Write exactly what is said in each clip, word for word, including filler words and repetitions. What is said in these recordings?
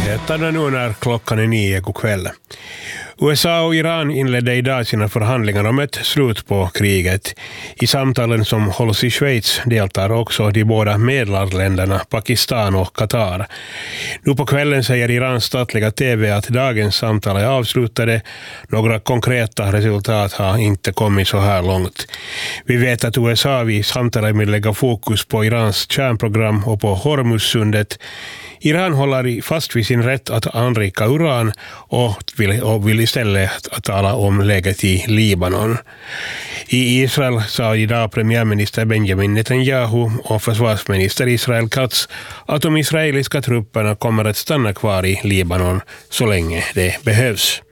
nyheterna nu när klockan är nio god kväll. U S A och Iran inledde idag sina förhandlingar om ett slut på kriget. I samtalen som hålls i Schweiz deltar också de båda medlarländerna Pakistan och Qatar. Nu på kvällen säger Irans statliga tv att dagens samtal är avslutade. Några konkreta resultat har inte kommit så här långt. Vi vet att U S A vid samtalet vill lägga fokus på Irans kärnprogram och på Hormuzsundet. Iran håller fast vid sin rätt att anrika uran och vill, och vill istället tala om läget i Libanon. I Israel sa idag premiärminister Benjamin Netanyahu och försvarsminister Israel Katz att de israeliska trupperna kommer att stanna kvar i Libanon så länge det behövs.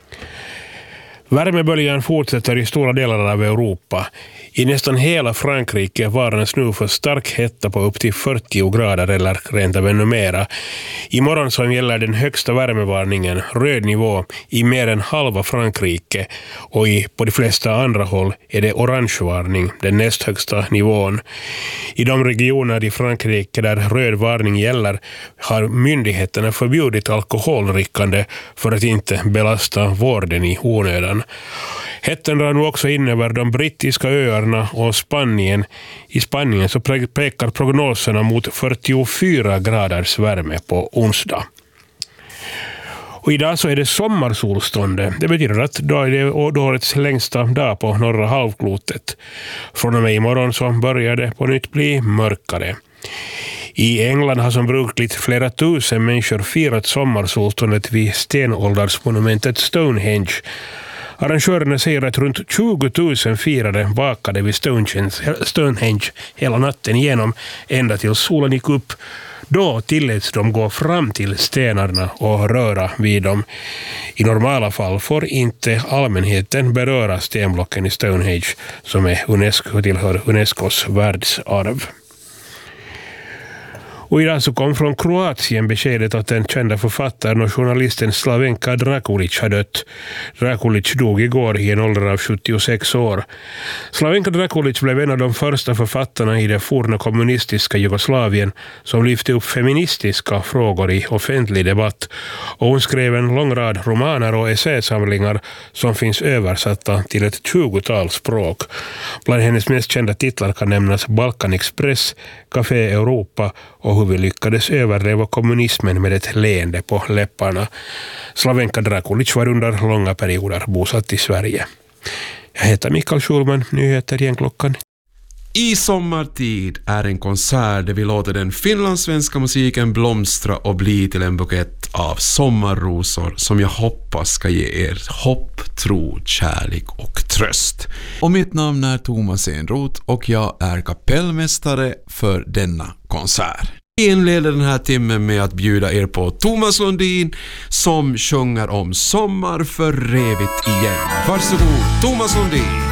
Värmeböljan fortsätter i stora delar av Europa. I nästan hela Frankrike varnas nu för stark hetta på upp till fyrtio grader eller rent av ännu mera. Imorgon som gäller den högsta värmevarningen, röd nivå, i mer än halva Frankrike, och i, på de flesta andra håll är det orangevarning, den näst högsta nivån. I de regioner i Frankrike där röd varning gäller har myndigheterna förbjudit alkoholdrickande för att inte belasta vården i onödan. Hettan drar nu också in över de brittiska öarna och Spanien. I Spanien så pekar prognoserna mot fyrtiofyra graders värme på onsdag. Och idag så är det sommarsolstånd. Det betyder att då är det årets längsta dag på norra halvklotet. Från och med imorgon så börjar det på nytt bli mörkare. I England har som brukligt flera tusen människor firat sommarsolståndet vid stenåldersmonumentet Stonehenge. Arrangörerna säger att runt tjugo tusen firade vakade vid Stonehenge hela natten igenom ända till solen gick upp. Då tilläts de gå fram till stenarna och röra vid dem. I normala fall får inte allmänheten beröra stenblocken i Stonehenge som är UNESCO, tillhör Unescos världsarv. Och idag så kom från Kroatien beskedet att den kända författaren och journalisten Slavenka Drakulic har dött. Drakulic dog igår i en ålder av sjuttiosex år. Slavenka Drakulic blev en av de första författarna i det forna kommunistiska Jugoslavien som lyfte upp feministiska frågor i offentlig debatt. Och hon skrev en lång rad romaner och essäsamlingar som finns översatta till ett tjugotal språk. Bland hennes mest kända titlar kan nämnas Balkan Express, Café Europa och hur vi lyckades överleva kommunismen med ett leende på läpparna. Slavenka Drakulic var under långa perioder bosatt i Sverige. Jag heter Mikael Schulman, nyheter igen klockan. I sommartid är en konsert där vi låter den finlandssvenska musiken blomstra och bli till en bukett av sommarrosor som jag hoppas ska ge er hopp, tro, kärlek och tröst. Och mitt namn är Thomas Enroth och jag är kapellmästare för denna konsert. Vi inleder den här timmen med att bjuda er på Thomas Lundin som sjunger om sommar för evigt igen. Varsågod, Thomas Lundin.